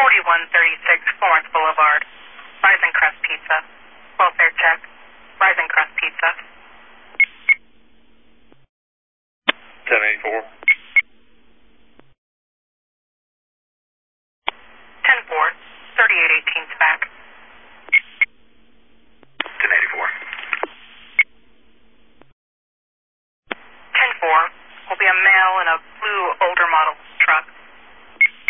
4136 Florence Boulevard. Rise and Crust Pizza. Welfare check. Rise and Crust Pizza. 1084.